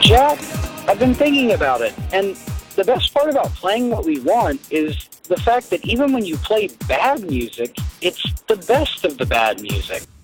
Jack, I've been thinking about it, and the best part about playing what we want is the fact that even when you play bad music, it's the best of the bad music.